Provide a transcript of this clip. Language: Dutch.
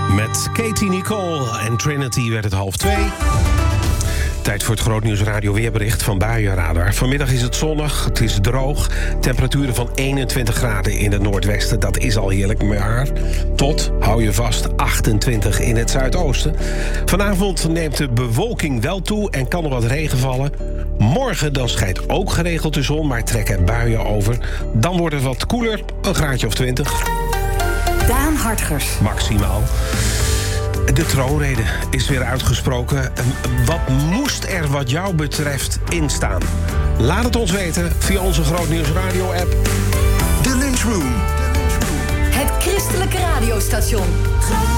Met Katie Nicole en Trinity werd het 1:30. Tijd voor het Grootnieuws Radio weerbericht van Buienradar. Vanmiddag is het zonnig, het is droog. Temperaturen van 21 graden in het noordwesten, dat is al heerlijk. Maar tot, hou je vast, 28 in het zuidoosten. Vanavond neemt de bewolking wel toe en kan er wat regen vallen. Morgen dan schijnt ook geregeld de zon, maar trekken buien over. Dan wordt het wat koeler, een graadje of 20. Daan Hartgers. Maximaal. De troonrede is weer uitgesproken. Wat moest er wat jou betreft in staan? Laat het ons weten via onze Grootnieuws Radio app. The Lunchroom. Het christelijke radiostation.